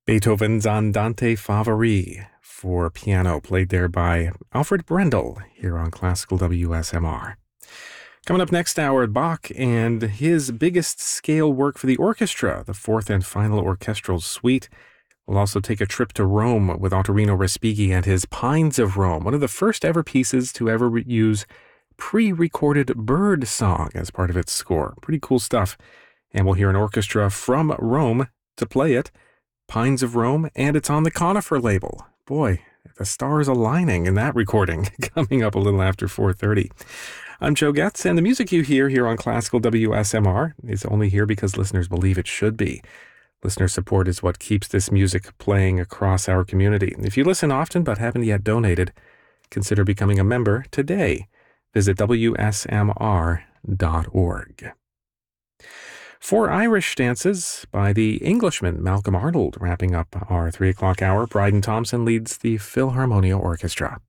Beethoven's Andante Favori for piano, played there by Alfred Brendel here on Classical WSMR. Coming up next hour, Bach and his biggest scale work for the orchestra, the fourth and final orchestral suite. We'll also take a trip to Rome with Ottorino Respighi and his Pines of Rome, one of the first ever pieces to ever use pre-recorded bird song as part of its score. Pretty cool stuff. And we'll hear an orchestra from Rome to play it, Pines of Rome, and it's on the Conifer label. Boy, the stars aligning in that recording, coming up a little after 4:30. I'm Joe Getz, and the music you hear here on Classical WSMR is only here because listeners believe it should be. Listener support is what keeps this music playing across our community. If you listen often but haven't yet donated, consider becoming a member today. Visit WSMR.org. Four Irish dances by the Englishman Malcolm Arnold, wrapping up our 3 o'clock hour. Bryden Thompson leads the Philharmonia Orchestra.